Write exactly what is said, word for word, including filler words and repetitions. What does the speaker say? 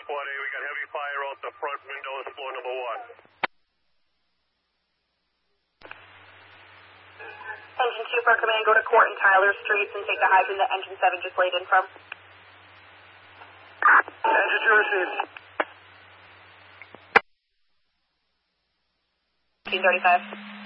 Squad A, we got heavy fire out the front windows, floor number one. Engine two for command, go to Court and Tyler Streets and take the hydrant that engine seven just laid in from. Engine two received. fifteen thirty-five.